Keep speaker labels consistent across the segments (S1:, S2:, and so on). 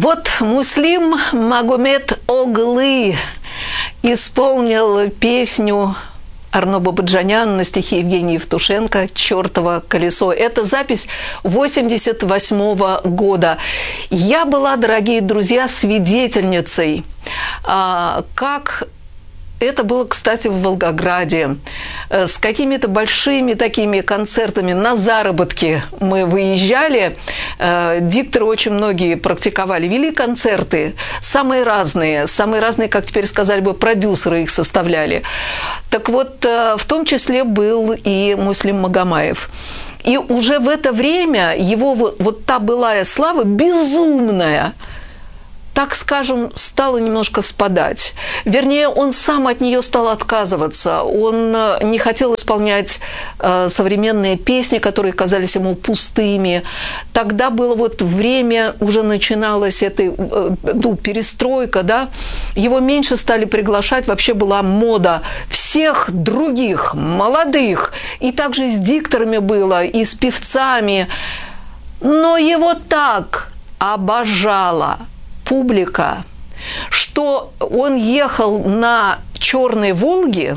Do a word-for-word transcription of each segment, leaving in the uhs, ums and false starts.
S1: Вот Муслим Магомед Оглы исполнил песню Арно Бабаджанян на стихи Евгения Евтушенко «Чёртово колесо». Это запись восемьдесят восьмого года. Я была, дорогие друзья, свидетельницей, как... Это было, кстати, в Волгограде. С какими-то большими такими концертами на заработки мы выезжали. Дикторы очень многие практиковали, вели концерты, самые разные, самые разные, как теперь сказали бы, продюсеры их составляли. Так вот, в том числе был и Муслим Магомаев. И уже в это время его вот та былая слава, безумная, так скажем, стало немножко спадать. Вернее, он сам от нее стал отказываться. Он не хотел исполнять э, современные песни, которые казались ему пустыми. Тогда было вот время, уже начиналась эта э, ну, перестройка, да. Его меньше стали приглашать, вообще была мода всех других, молодых. И также с дикторами было, и с певцами. Но его так обожала публика, что он ехал на «Черной Волге»,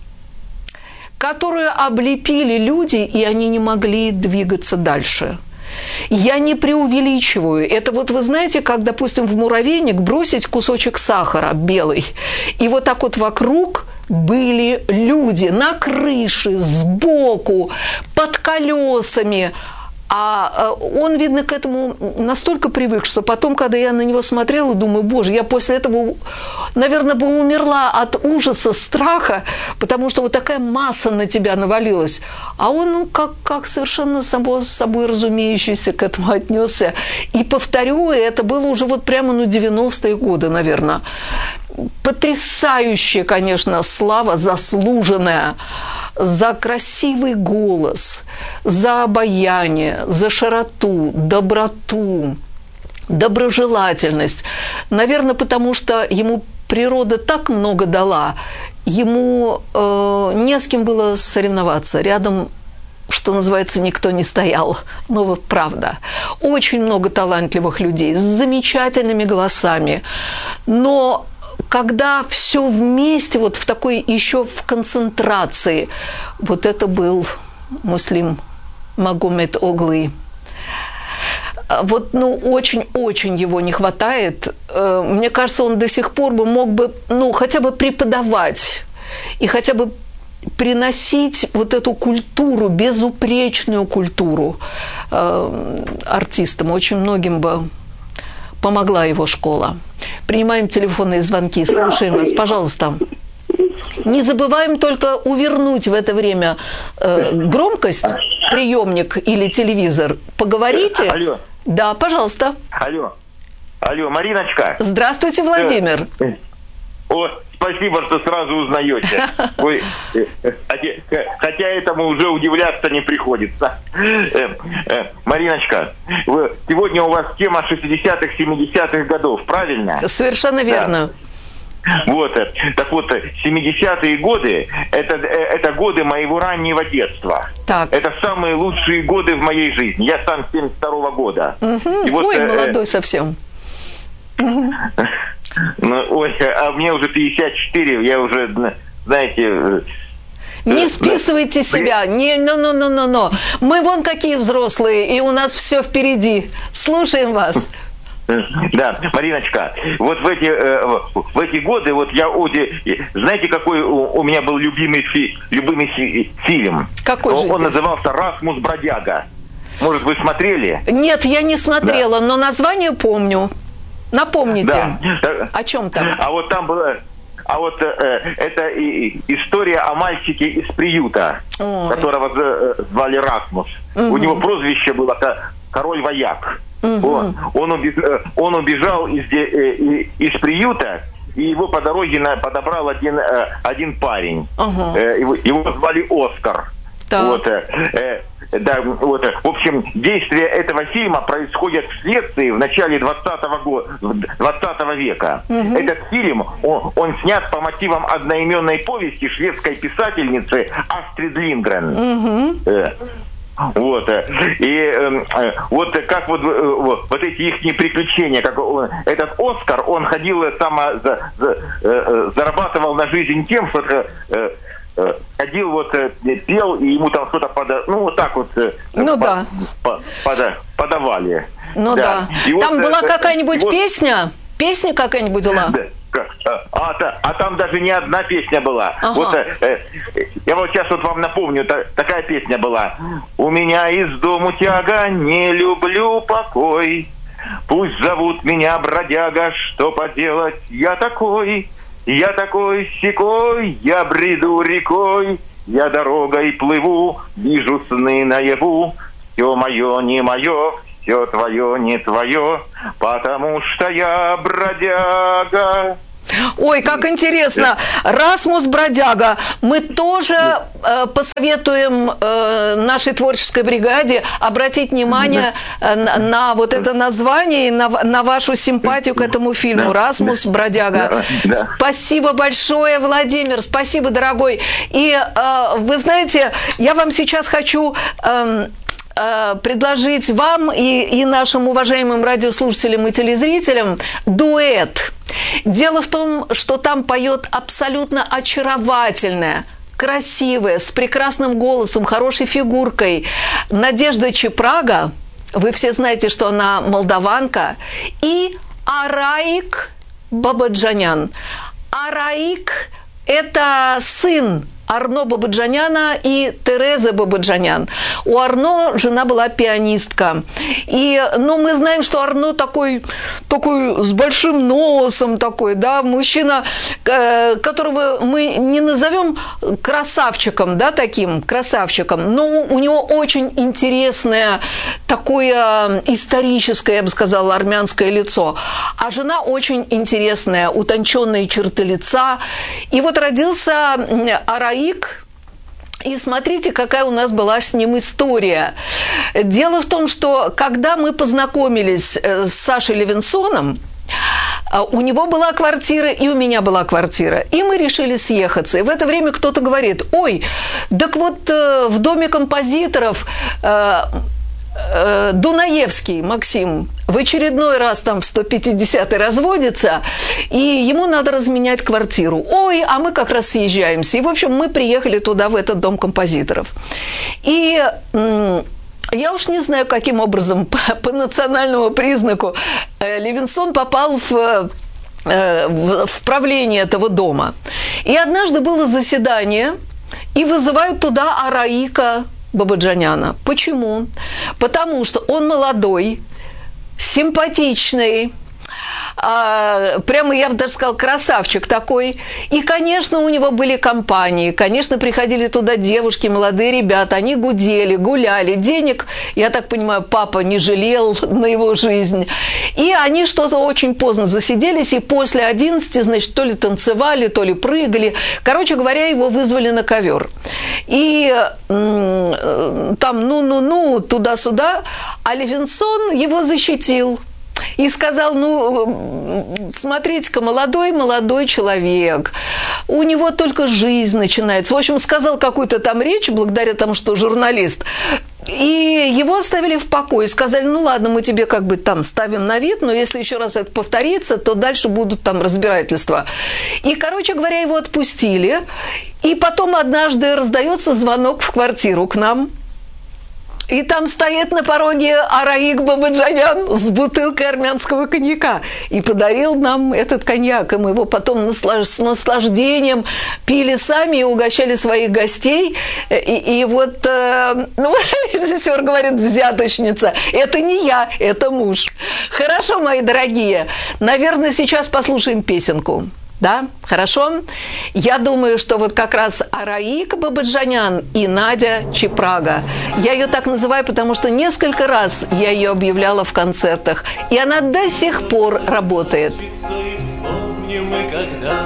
S1: которую облепили люди, и они не могли двигаться дальше. Я не преувеличиваю. Это вот вы знаете, как, допустим, в муравейник бросить кусочек сахара белый, и вот так вот вокруг были люди на крыше, сбоку, под колесами. А он, видно, к этому настолько привык, что потом, когда я на него смотрела, думаю, боже, я после этого, наверное, бы умерла от ужаса, страха, потому что вот такая масса на тебя навалилась. А он, ну, как, как совершенно собой, собой разумеющийся к этому отнесся. И повторю, это было уже вот прямо, ну, девяностые годы, наверное. Потрясающая, конечно, слава, заслуженная, за красивый голос, за обаяние, за широту, доброту, доброжелательность. Наверное, потому что ему природа так много дала, ему э, не с кем было соревноваться. Рядом, что называется, никто не стоял. Но вот правда. Очень много талантливых людей с замечательными голосами. Но когда все вместе, вот в такой еще в концентрации, вот это был Муслим Магомед Оглы. Вот, ну, очень-очень его не хватает. Мне кажется, он до сих пор бы мог бы, ну, хотя бы преподавать и хотя бы приносить вот эту культуру, безупречную культуру э, артистам. Очень многим бы помогла его школа. Принимаем телефонные звонки, слушаем вас, пожалуйста. Не забываем только увернуть в это время э, громкость, приемник или телевизор. Поговорите.
S2: Алло.
S1: Да, пожалуйста.
S2: Алло. Алло, Мариночка.
S1: Здравствуйте, Владимир.
S2: О, спасибо, что сразу узнаете. Вы, хотя этому уже удивляться не приходится. Мариночка, вы, сегодня у вас тема шестидесятых, семидесятых годов, правильно?
S1: Совершенно верно.
S2: Да. Вот, так вот, семидесятые годы это, это годы моего раннего детства. Так. Это самые лучшие годы в моей жизни. Я сам семьдесят второго года.
S1: Угу.
S2: И вот,
S1: ой,
S2: э,
S1: молодой совсем. Угу.
S2: Ну, ой, а мне уже пятьдесят четыре, я уже, знаете...
S1: Не списывайте себя, не, но, но, но, но, но. Мы вон какие взрослые, и у нас все впереди. Слушаем вас.
S2: Да, Мариночка, вот в эти, в эти годы, вот я, знаете, какой у меня был любимый, фи, любимый фи, фильм?
S1: Какой же?
S2: Он назывался «Расмус Бродяга». Может, вы смотрели?
S1: Нет, я не смотрела, да. Но название помню. Напомните,
S2: да.
S1: О чем там?
S2: А вот там было... А вот э, это и, история о мальчике из приюта, Ой. которого э, звали Расмус. Угу. У него прозвище было «Король-вояк». Угу. Он, он, убежал, он убежал из, э, из приюта, и его по дороге на, подобрал один, э, один парень. Угу. Э, его, его звали Оскар. Вот, э, да, вот, в общем, действие этого фильма происходит в Швеции в начале двадцатого века. Угу. Этот фильм, он, он снят по мотивам одноименной повести шведской писательницы Астрид Линдгрен. Угу. Э, Вот. И э, вот как вот, вот, вот эти их приключения, как он, этот Оскар, он ходил само, за, за, э, зарабатывал на жизнь тем, что э, э, ходил, вот, пел, и ему там что-то пода... ну, вот так вот
S1: ну,
S2: по,
S1: да.
S2: по, пода, подавали.
S1: Ну да. да. Там вот, была какая-нибудь вот, песня? Песня какая-нибудь была?
S2: Да. А, а, а там даже не одна песня была. Ага. Вот, э, я вот сейчас вот вам напомню, та, такая песня была. У меня из дому тяга, не люблю покой. Пусть зовут меня бродяга, что поделать, я такой. Я такой сякой, я бреду рекой. Я дорогой плыву, вижу сны наяву. Все мое не мое, все твое не твое, потому что я бродяга.
S1: Ой, как интересно. Расмус Бродяга. Мы тоже э, посоветуем э, нашей творческой бригаде обратить внимание э, на, на вот это название и на, на вашу симпатию к этому фильму. Расмус Бродяга. Спасибо большое, Владимир. Спасибо, дорогой. И э, вы знаете, я вам сейчас хочу... Э, предложить вам и, и нашим уважаемым радиослушателям и телезрителям дуэт. Дело в том, что там поет абсолютно очаровательная, красивая, с прекрасным голосом, хорошей фигуркой Надежда Чепрага. Вы все знаете, что она молдаванка. И Араик Бабаджанян. Араик – это сын Арно Бабаджаняна и Терезы Бабаджанян. У Арно жена была пианистка. И, ну, мы знаем, что Арно такой, такой с большим носом такой, да, мужчина, которого мы не назовем красавчиком, да, таким красавчиком, но у него очень интересное такое историческое, я бы сказала, армянское лицо. А жена очень интересная, утонченные черты лица. И вот родился Араик. И смотрите, какая у нас была с ним история. Дело в том, что когда мы познакомились с Сашей Левинсоном, у него была квартира, и у меня была квартира. И мы решили съехаться. И в это время кто-то говорит: ой, так вот в доме композиторов Дунаевский Максим в очередной раз там в сто пятидесятый разводится, и ему надо разменять квартиру. Ой, а мы как раз съезжаемся. И, в общем, мы приехали туда, в этот дом композиторов. И м- я уж не знаю, каким образом, по, по национальному признаку, э, Левинсон попал в, э, в, в правление этого дома. И однажды было заседание, и вызывают туда Араика Бабаджаняна. Почему? Потому что он молодой, симпатичный, а, прямо, я бы даже сказала, красавчик такой. И, конечно, у него были компании, конечно, приходили туда девушки, молодые ребята, они гудели, гуляли, денег, я так понимаю, папа не жалел на его жизнь. И они что-то очень поздно засиделись, и после одиннадцати, значит, то ли танцевали, то ли прыгали. Короче говоря, его вызвали на ковер. И м- там ну-ну-ну, туда-сюда, а Левинсон его защитил. И сказал: ну, смотрите-ка, молодой-молодой человек, у него только жизнь начинается. В общем, сказал какую-то там речь, благодаря тому, что журналист, и его оставили в покое. Сказали: ну ладно, мы тебе как бы там ставим на вид, но если еще раз это повторится, то дальше будут там разбирательства. И, короче говоря, его отпустили. И потом однажды раздается звонок в квартиру к нам. И там стоит на пороге Араик Бабаджанян с бутылкой армянского коньяка. И подарил нам этот коньяк. И мы его потом с наслаждением пили сами и угощали своих гостей. И, и вот, э, ну, режиссер говорит: взяточница. Это не я, это муж. Хорошо, мои дорогие. Наверное, сейчас послушаем песенку. Да, хорошо? Я думаю, что вот как раз Араик Бабаджанян и Надя Чепрага. Я ее так называю, потому что несколько раз я ее объявляла в концертах, и она до сих пор работает.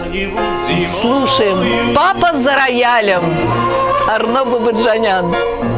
S1: Слушаем. Папа за роялем. Арно Бабаджанян.